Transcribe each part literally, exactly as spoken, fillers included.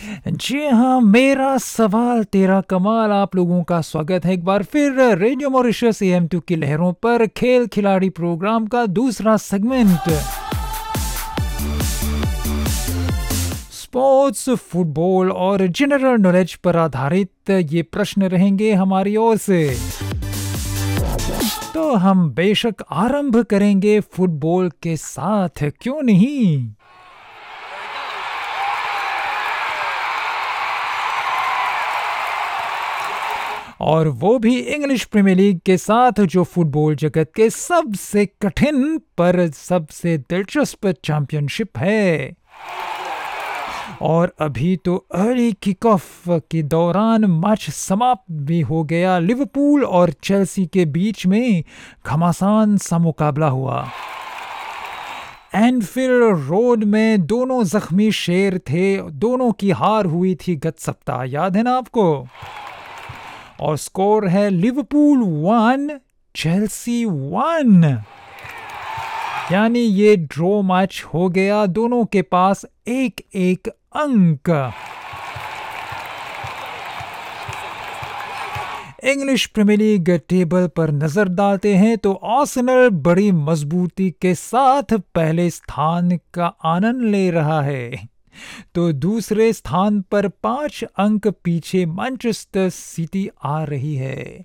जी हाँ, मेरा सवाल तेरा कमाल। आप लोगों का स्वागत है एक बार फिर radio Mauritius A M to की लहरों पर खेल खिलाड़ी प्रोग्राम का दूसरा सेगमेंट। स्पोर्ट्स, फुटबॉल और जनरल नॉलेज पर आधारित ये प्रश्न रहेंगे हमारी ओर से। तो हम बेशक आरंभ करेंगे फुटबॉल के साथ, क्यों नहीं। और वो भी इंग्लिश प्रीमियर लीग के साथ, जो फुटबॉल जगत के सबसे कठिन पर सबसे दिलचस्प चैंपियनशिप है। और अभी तो अर्ली किक ऑफ के दौरान मैच समाप्त भी हो गया। लिवरपूल और चेल्सी के बीच में घमासान सा मुकाबला हुआ। एनफील्ड रोड में दोनों जख्मी शेर थे, दोनों की हार हुई थी गत सप्ताह, याद है ना आपको। और स्कोर है लिवरपूल वन चेल्सी वन, यानी ये ड्रॉ मैच हो गया, दोनों के पास एक एक अंक। इंग्लिश प्रीमियर लीग टेबल पर नजर डालते हैं तो आर्सेनल बड़ी मजबूती के साथ पहले स्थान का आनंद ले रहा है। तो दूसरे स्थान पर पांच अंक पीछे मैनचेस्टर सिटी आ रही है।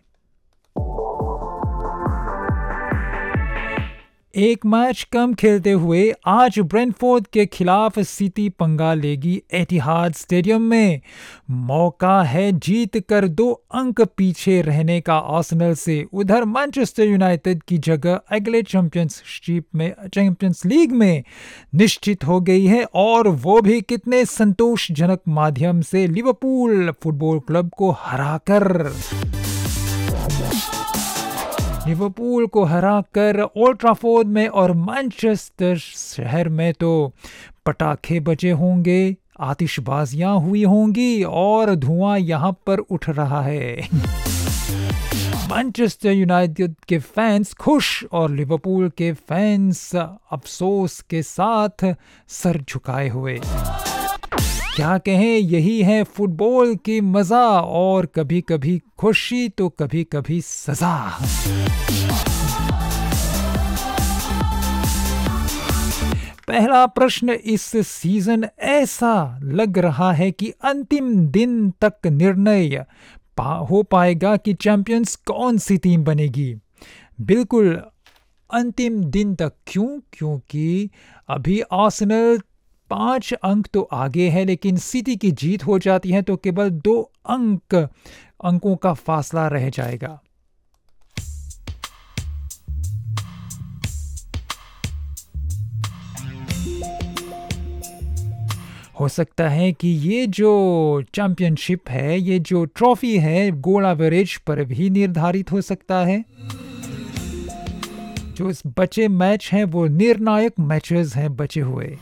एक मैच कम खेलते हुए आज ब्रेंटफोर्ड के खिलाफ सिटी पंगा लेगी एतिहाद स्टेडियम में। मौका है जीत कर दो अंक पीछे रहने का आर्सेनल से। उधर मैनचेस्टर यूनाइटेड की जगह अगले चैंपियनशिप में चैंपियंस लीग में निश्चित हो गई है, और वो भी कितने संतोषजनक माध्यम से, लिवरपूल फुटबॉल क्लब को हराकर। लिवरपूल को हराकर ओल्ड ट्रैफोर्ड में और मैनचेस्टर शहर में तो पटाखे बजे होंगे, आतिशबाजियां हुई होंगी और धुआं यहां पर उठ रहा है। मैनचेस्टर यूनाइटेड के फैंस खुश और लिवरपूल के फैंस अफसोस के साथ सर झुकाए हुए। क्या कहें, यही है फुटबॉल की मजा, और कभी कभी खुशी तो कभी कभी सजा। पहला प्रश्न इस सीजन ऐसा लग रहा है कि अंतिम दिन तक निर्णय पा, हो पाएगा कि चैंपियंस कौन सी टीम बनेगी। बिल्कुल अंतिम दिन तक। क्यों? क्योंकि अभी आर्सेनल पांच अंक तो आगे है, लेकिन सिटी की जीत हो जाती है तो केवल दो अंक अंकों का फासला रह जाएगा। हो सकता है कि ये जो चैंपियनशिप है, ये जो ट्रॉफी है, गोल एवरेज पर भी निर्धारित हो सकता है। जो बचे मैच हैं वो निर्णायक मैचेस हैं बचे हुए।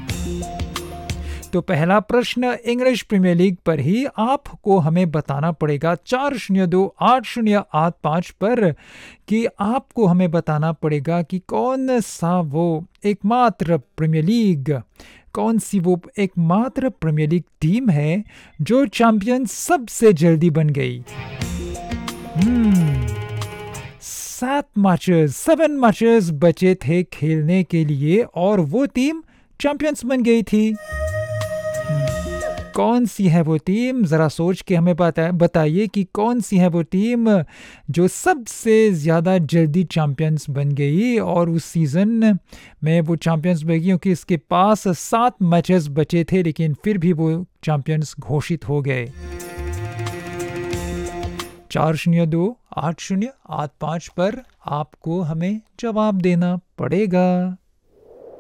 तो पहला प्रश्न इंग्लिश प्रीमियर लीग पर ही आपको हमें बताना पड़ेगा चार शून्य दो आठ शून्य आठ पाँच पर, कि आपको हमें बताना पड़ेगा कि कौन सा वो एकमात्र प्रीमियर लीग कौन सी वो एकमात्र प्रीमियर लीग टीम है जो चैंपियन सबसे जल्दी बन गई। हम्म सात मैचेस सेवन मैचेस बचे थे खेलने के लिए और वो टीम चैंपियंस बन गई थी। कौन सी है वो टीम, जरा सोच के हमें बता बताइए कि कौन सी है वो टीम जो सबसे ज़्यादा जल्दी चैंपियंस बन गई और उस सीज़न में वो चैंपियंस बन गई, क्योंकि इसके पास सात मैचेस बचे थे लेकिन फिर भी वो चैंपियंस घोषित हो गए। चार शून्य दो आठ शून्य आठ पाँच पर आपको हमें जवाब देना पड़ेगा।